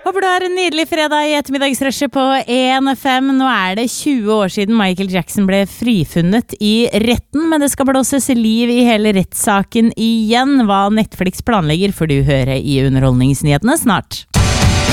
Håper du har en nydelig fredag i ettermiddagsrushet på 1FM. Nå det 20 år siden Michael Jackson ble frifunnet i retten, men det skal blåses liv i hele rettssaken igjen. Hva Netflix planlegger får du høre i Underholdningsnyhetene snart.